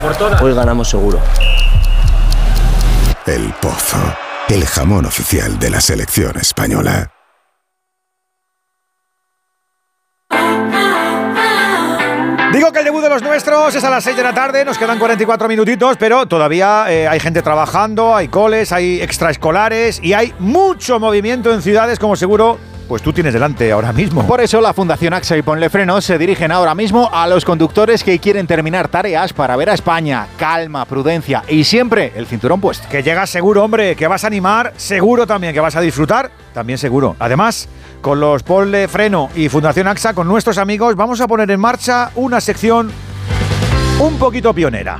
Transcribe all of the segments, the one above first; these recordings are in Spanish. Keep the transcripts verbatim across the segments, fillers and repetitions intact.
Hoy ganamos seguro. El Pozo, el jamón oficial de la selección española. Digo que el debut de los nuestros es a las seis de la tarde, nos quedan cuarenta y cuatro minutitos, pero todavía eh, hay gente trabajando, hay coles, hay extraescolares y hay mucho movimiento en ciudades, como seguro pues tú tienes delante ahora mismo. Por eso la Fundación AXA y Ponle Frenos se dirigen ahora mismo a los conductores que quieren terminar tareas para ver a España. Calma, prudencia y siempre el cinturón puesto. Que llegas seguro, hombre, que vas a animar, seguro también, que vas a disfrutar, también seguro. Además, con los Ponle Freno y Fundación AXA, con nuestros amigos, vamos a poner en marcha una sección un poquito pionera.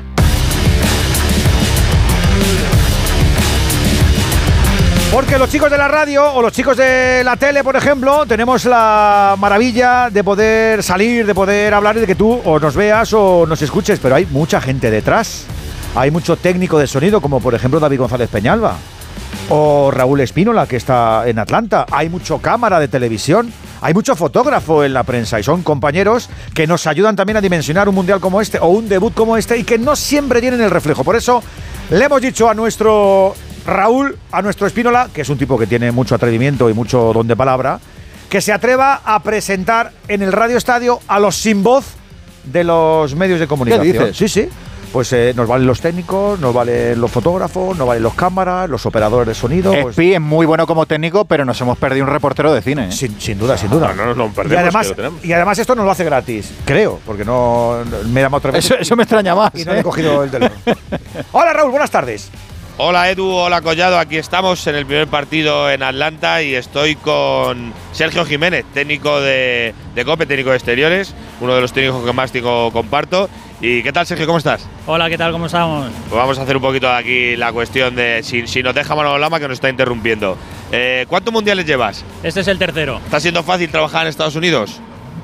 Porque los chicos de la radio o los chicos de la tele, por ejemplo, tenemos la maravilla de poder salir, de poder hablar y de que tú o nos veas o nos escuches, pero hay mucha gente detrás. Hay mucho técnico de sonido, como por ejemplo David González Peñalba o Raúl Espínola, que está en Atlanta. Hay mucho cámara de televisión, hay mucho fotógrafo en la prensa y son compañeros que nos ayudan también a dimensionar un mundial como este o un debut como este y que no siempre tienen el reflejo. Por eso le hemos dicho a nuestro Raúl, a nuestro Espínola, que es un tipo que tiene mucho atrevimiento y mucho don de palabra, que se atreva a presentar en el Radio Estadio a los sin voz de los medios de comunicación. ¿Qué dices? Sí, sí. Pues eh, nos valen los técnicos, nos valen los fotógrafos, nos valen los cámaras, los operadores de sonido. Espi pues, es muy bueno como técnico, pero nos hemos perdido un reportero de cine, ¿eh? Sin, sin duda, sin duda. No, no nos lo perdemos, y, además, que lo tenemos. y además esto nos lo hace gratis, creo, porque no, no me he llamado otra vez. Eso, eso me extraña más. Y no ¿eh? he cogido el teléfono. Hola Raúl, buenas tardes. Hola Edu, hola Collado, aquí estamos en el primer partido en Atlanta y estoy con Sergio Jiménez, técnico de, de COPE, técnico de exteriores, uno de los técnicos que más tengo, comparto. ¿Y qué tal, Sergio? ¿Cómo estás? Hola, ¿qué tal? ¿Cómo estamos? Pues vamos a hacer un poquito aquí la cuestión de si, si nos deja Manolo Lama, que nos está interrumpiendo. Eh, ¿Cuántos mundiales llevas? Este es el tercero. ¿Está siendo fácil trabajar en Estados Unidos?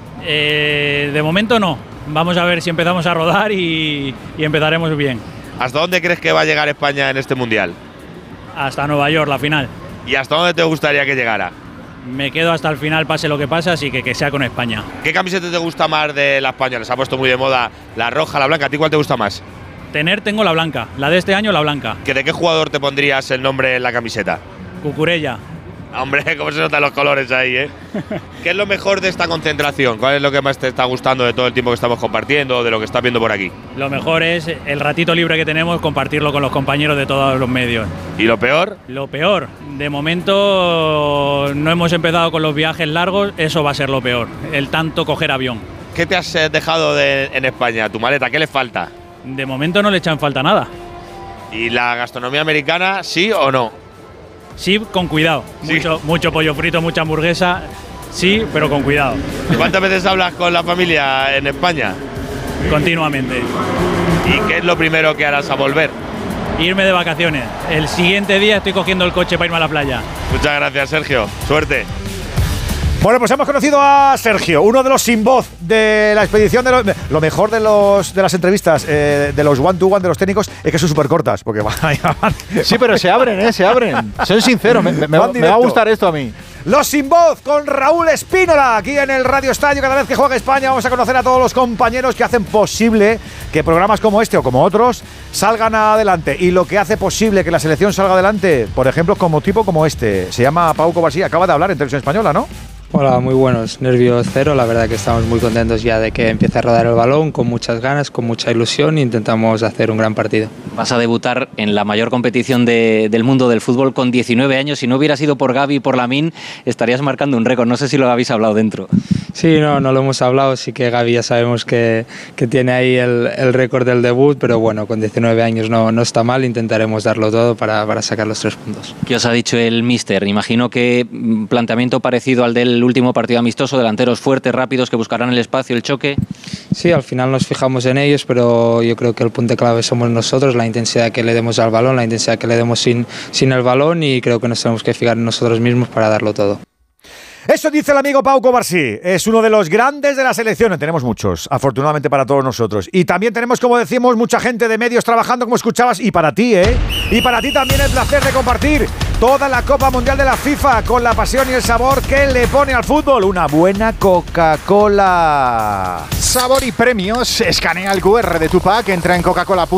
Eh, de momento no. Vamos a ver si empezamos a rodar y, y empezaremos bien. ¿Hasta dónde crees que va a llegar España en este mundial? Hasta Nueva York, la final. ¿Y hasta dónde te gustaría que llegara? Me quedo hasta el final, pase lo que pase, así que que sea con España. ¿Qué camiseta te gusta más de la española? Se ha puesto muy de moda la roja, la blanca. ¿A ti cuál te gusta más? Tener, tengo la blanca. La de este año, la blanca. ¿Que ¿De qué jugador te pondrías el nombre en la camiseta? Cucurella. Hombre, cómo se notan los colores ahí, ¿eh? ¿Qué es lo mejor de esta concentración? ¿Cuál es lo que más te está gustando de todo el tiempo que estamos compartiendo, de lo que estás viendo por aquí? Lo mejor es el ratito libre que tenemos, compartirlo con los compañeros de todos los medios. ¿Y lo peor? Lo peor, de momento no hemos empezado con los viajes largos, eso va a ser lo peor, el tanto coger avión. ¿Qué te has eh, dejado de, en España? ¿Tu maleta? ¿Qué le falta? De momento no le echan falta nada. ¿Y la gastronomía americana, sí o no? Sí, con cuidado. Sí. Mucho, mucho pollo frito, mucha hamburguesa, sí, pero con cuidado. ¿Cuántas veces hablas con la familia en España? Continuamente. ¿Y qué es lo primero que harás a volver? Irme de vacaciones. El siguiente día estoy cogiendo el coche para irme a la playa. Muchas gracias, Sergio. Suerte. Bueno, pues hemos conocido a Sergio, uno de los sin voz de la expedición. De lo, lo mejor de los de las entrevistas, eh, de los one to one de los técnicos, es que son súper cortas. Porque van, van, Sí, pero se abren, ¿eh? Se abren. Son sinceros. Me, me, me va a gustar esto a mí. Los sin voz con Raúl Espínola, aquí en el Radio Estadio. Cada vez que juega España vamos a conocer a todos los compañeros que hacen posible que programas como este o como otros salgan adelante. Y lo que hace posible que la selección salga adelante, por ejemplo, como tipo como este, se llama Pau Covarsí, acaba de hablar en Televisión Española, ¿no? Hola, muy buenos, nervios cero, la verdad que estamos muy contentos ya de que empiece a rodar el balón, con muchas ganas, con mucha ilusión e intentamos hacer un gran partido. Vas a debutar en la mayor competición de, del mundo del fútbol con diecinueve años, si no hubiera sido por Gavi y por Lamine estarías marcando un récord, no sé si lo habéis hablado dentro. Sí, no, no lo hemos hablado, sí que Gavi ya sabemos que, que tiene ahí el, el récord del debut, pero bueno, con diecinueve años no, no está mal, intentaremos darlo todo para, para sacar los tres puntos. ¿Qué os ha dicho el míster? Imagino que planteamiento parecido al del último partido amistoso, delanteros fuertes, rápidos, que buscarán el espacio, el choque. Sí, al final nos fijamos en ellos, pero yo creo que el punto clave somos nosotros, la intensidad que le demos al balón, la intensidad que le demos sin, sin el balón, y creo que nos tenemos que fijar en nosotros mismos para darlo todo. Eso dice el amigo Pau Covarsí, es uno de los grandes de la selección, tenemos muchos, afortunadamente para todos nosotros. Y también tenemos, como decimos, mucha gente de medios trabajando, como escuchabas, y para ti, ¿eh? Y para ti también el placer de compartir Toda la Copa Mundial de la FIFA con la pasión y el sabor que le pone al fútbol. Una buena Coca-Cola. Sabor y premios. Escanea el cu erre de tu pack, entra en Coca-Cola.